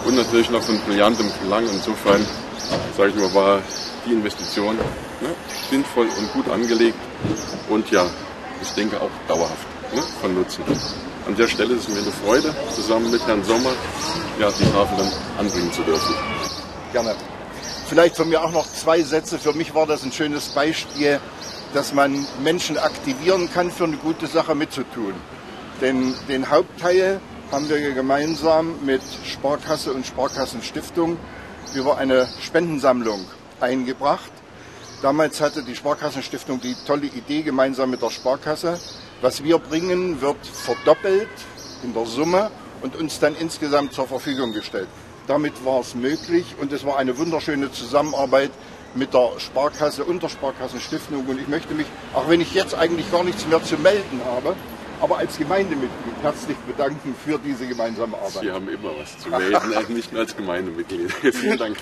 und natürlich noch von brillantem Klang. Insofern, sage ich mal, war die Investition sinnvoll und gut angelegt und ja, ich denke auch dauerhaft von Nutzen. An der Stelle ist es mir eine Freude, zusammen mit Herrn Sommer die Tafel dann anbringen zu dürfen. Gerne. Vielleicht von mir auch noch 2 Sätze. Für mich war das ein schönes Beispiel, dass man Menschen aktivieren kann, für eine gute Sache mitzutun. Denn den Hauptteil haben wir gemeinsam mit Sparkasse und Sparkassenstiftung über eine Spendensammlung eingebracht. Damals hatte die Sparkassenstiftung die tolle Idee gemeinsam mit der Sparkasse. Was wir bringen, wird verdoppelt in der Summe und uns dann insgesamt zur Verfügung gestellt. Damit war es möglich und es war eine wunderschöne Zusammenarbeit mit der Sparkasse und der Sparkassenstiftung. Und ich möchte mich, auch wenn ich jetzt eigentlich gar nichts mehr zu melden habe, aber als Gemeindemitglied herzlich bedanken für diese gemeinsame Arbeit. Sie haben immer was zu melden, nicht nur als Gemeindemitglied. Vielen Dank.